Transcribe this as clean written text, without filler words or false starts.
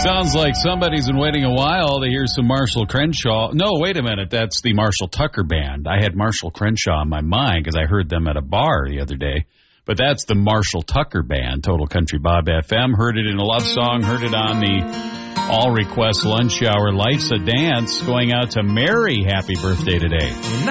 Sounds like somebody's been waiting a while to hear some Marshall Crenshaw. No, wait a minute. That's the Marshall Tucker Band. I had Marshall Crenshaw in my mind because I heard them at a bar the other day. But that's the Marshall Tucker Band, Total Country Bob FM. Heard it in a love song. Heard it on the All Request Lunch Hour. Life's a Dance. Going out to Mary. Happy birthday today.